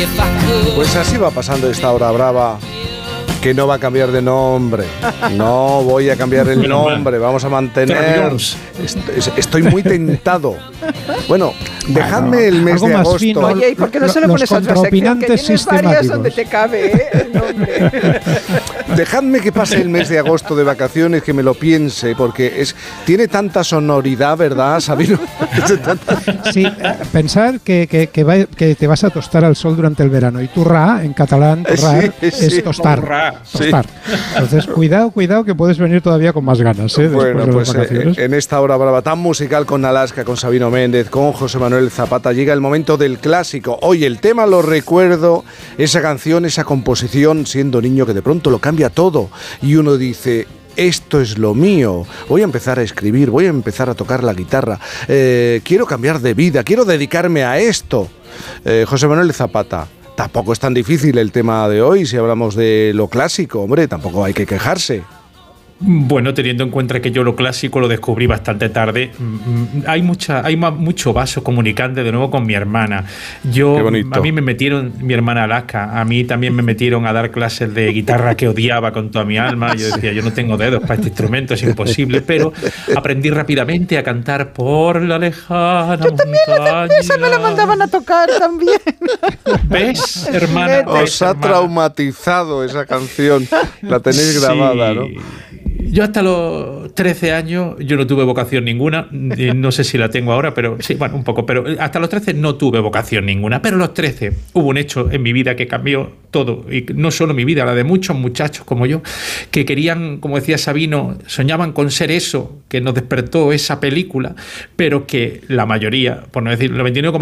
Pues así va pasando esta hora brava, que no va a cambiar de nombre. No voy a cambiar el nombre, vamos a mantener... Estoy muy tentado. Bueno, dejadme el mes de agosto. Fino, oye, ¿y por qué no se le pones otra sección? Que tienes varias donde te cabe, el nombre. Dejadme que pase el mes de agosto de vacaciones, que me lo piense, porque tiene tanta sonoridad, ¿verdad, Sabino? Sí, pensar que te vas a tostar al sol durante el verano. Y turra, en catalán, turrar es tostar. Tostar. Entonces, cuidado, que puedes venir todavía con más ganas. Bueno, pues en esta hora brava tan musical con Alaska, con Sabino Méndez, con José Manuel Zapata, llega el momento del clásico. Hoy el tema lo recuerdo, esa canción, esa composición, siendo niño, que de pronto lo cambia todo. Y uno dice... Esto es lo mío, voy a empezar a escribir, voy a empezar a tocar la guitarra, quiero cambiar de vida, quiero dedicarme a esto. José Manuel Zapata, tampoco es tan difícil el tema de hoy si hablamos de lo clásico, hombre, tampoco hay que quejarse. Bueno, teniendo en cuenta que yo lo clásico lo descubrí bastante tarde, hay mucho vaso comunicante de nuevo con mi hermana. A mí me metieron, mi hermana Alaska, a mí también me metieron a dar clases de guitarra que odiaba con toda mi alma. Yo decía, yo no tengo dedos para este instrumento, es imposible, pero aprendí rápidamente a cantar por la lejana montaña. Esa me la mandaban a tocar también. ¿Ves, hermana? Os ha traumatizado esa canción, la tenéis grabada, ¿no? Yo hasta los 13 años yo no tuve vocación ninguna, no sé si la tengo ahora, pero sí, bueno, un poco, pero hasta los 13 no tuve vocación ninguna, pero a los 13 hubo un hecho en mi vida que cambió todo, y no solo mi vida, la de muchos muchachos como yo, que querían, como decía Sabino, soñaban con ser eso, que nos despertó esa película, pero que la mayoría, por no decir el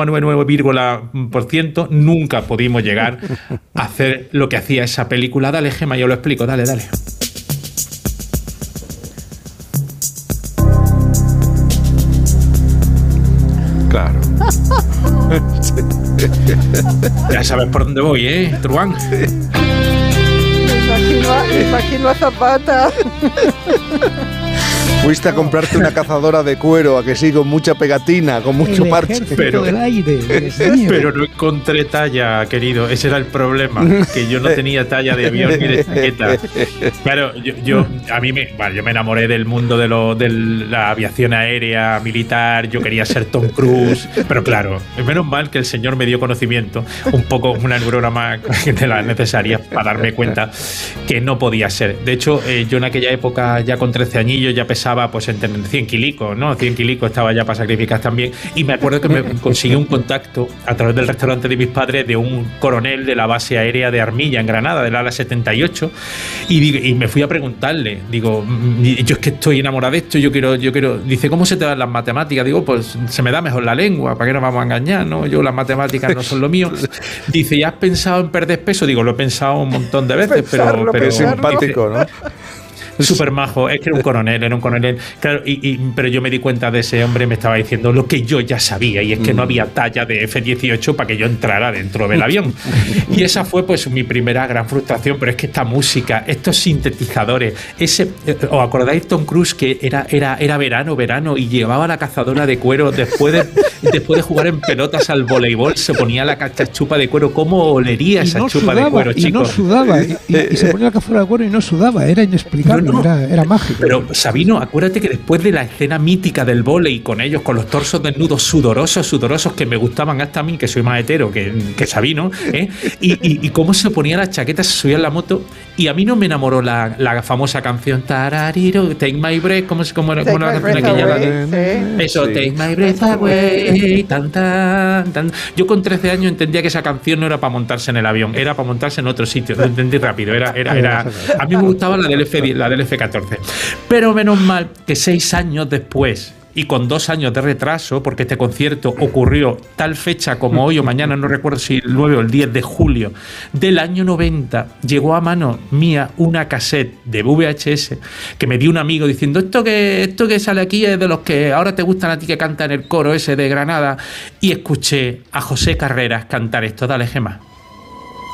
99,99% nunca pudimos llegar a hacer lo que hacía esa película. Dale, Gemma, yo lo explico, dale. Claro. Ya sabes por dónde voy, ¿eh, Truán? Me imagino a Zapata. Fuiste a comprarte una cazadora de cuero, a que sí, con mucha pegatina, con mucho parche. Pero del aire, pero no encontré talla, querido. Ese era el problema, que yo no tenía talla de avión ni de chaqueta. Claro, yo me enamoré del mundo de la aviación aérea, militar. Yo quería ser Tom Cruise, pero claro, menos mal que el señor me dio conocimiento, un poco una neurona más de las necesarias para darme cuenta que no podía ser. De hecho, yo en aquella época, ya con 13 añillos, ya pesaba pues entre 100 kilicos, ¿no? 100 kilicos estaba ya para sacrificar también. Y me acuerdo que me conseguí un contacto a través del restaurante de mis padres de un coronel de la base aérea de Armilla, en Granada, del ala 78. Y me fui a preguntarle, digo, yo es que estoy enamorado de esto, yo quiero. Dice, ¿cómo se te dan las matemáticas? Digo, pues se me da mejor la lengua, ¿para qué nos vamos a engañar, no? Yo las matemáticas no son lo mío. Dice, ¿ya has pensado en perder peso? Digo, lo he pensado un montón de veces, pero es simpático, ¿no? Súper majo, es que era un coronel, claro, pero yo me di cuenta de ese hombre, me estaba diciendo lo que yo ya sabía, y es que no había talla de F-18 para que yo entrara dentro del avión. Y esa fue pues mi primera gran frustración, pero es que esta música, estos sintetizadores, ¿os acordáis Tom Cruise que era verano y llevaba la cazadora de cuero después de jugar en pelotas al voleibol, se ponía la chupa de cuero? ¿Cómo olería esa chupa de cuero, chicos? Y no sudaba, y se ponía la cazadora de cuero y no sudaba, era inexplicable. Era mágico. Pero Sabino, acuérdate que después de la escena mítica del vóley con ellos, con los torsos desnudos sudorosos que me gustaban hasta a mí, que soy más hetero que Sabino, y cómo se ponía la chaqueta, se subía en la moto, y a mí no me enamoró la famosa canción Tarariro, Take My Breath, ¿cómo era la canción aquella? Eso, sí. Take My Breath Away, tan. Yo con 13 años entendía que esa canción no era para montarse en el avión, era para montarse en otro sitio, lo entendí rápido, a mí me gustaba la del F14. Pero menos mal que 6 años después, y con 2 años de retraso, porque este concierto ocurrió tal fecha como hoy o mañana, no recuerdo si el 9 o el 10 de julio del año 90, llegó a mano mía una cassette de VHS que me dio un amigo diciendo, esto que sale aquí es de los que ahora te gustan a ti, que cantan el coro ese de Granada, y escuché a José Carreras cantar esto. Dale, Gemma.